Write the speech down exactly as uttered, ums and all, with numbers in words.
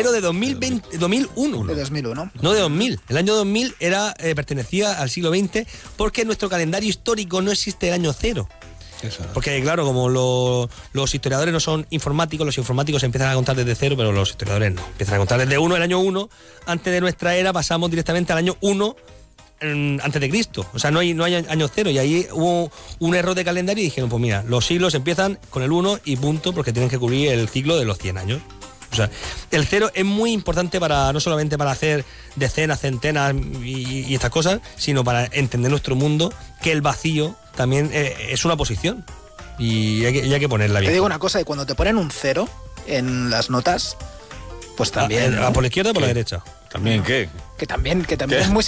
enero de dos mil veinte, dos mil uno. De dos mil uno. No de dos mil. El año dos mil era, eh, pertenecía al siglo veinte porque en nuestro calendario histórico no existe el año cero. Porque claro, como lo, los historiadores no son informáticos, los informáticos empiezan a contar desde cero, pero los historiadores no. Empiezan a contar desde uno, el año uno. Antes de nuestra era pasamos directamente al año uno antes de Cristo. O sea, no hay, no hay año cero. Y ahí hubo un error de calendario y dijeron, pues mira, los siglos empiezan con el uno y punto, porque tienen que cubrir el ciclo de los cien años. O sea, el cero es muy importante para no solamente para hacer decenas, centenas y, y estas cosas, sino para entender nuestro mundo, que el vacío también eh, es una posición y hay que, y hay que ponerla bien. Te digo una cosa, y cuando te ponen un cero en las notas, pues también... ¿A, a, ¿no? ¿Por la izquierda o por ¿Qué? la derecha? ¿También qué? Que también, que también ¿Qué? es muy